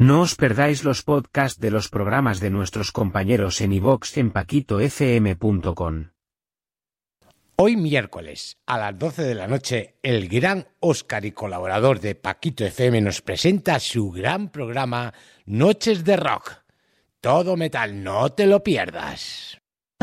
No os perdáis los podcasts de los programas de nuestros compañeros en iVoox en paquitofm.com. Hoy miércoles, a las 12 de la noche, el gran Óscar y colaborador de Paquito FM nos presenta su gran programa Noches de Rock. Todo metal, no te lo pierdas.